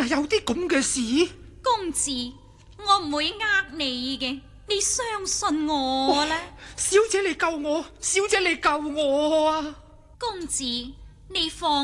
係有啲咁嘅事？ 公子，我唔會呃你嘅，你相信我啦。 小姐你救我，小姐你救我啊！ 公子，你放